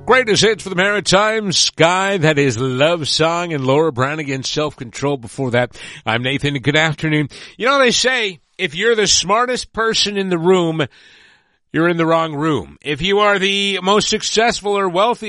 Greatest hits for the Maritime Sky. That is Love Song and Laura Branigan, Self-Control. Before that, I'm Nathan. Good afternoon. You know, they say if you're the smartest person in the room, you're in the wrong room. If you are the most successful or wealthy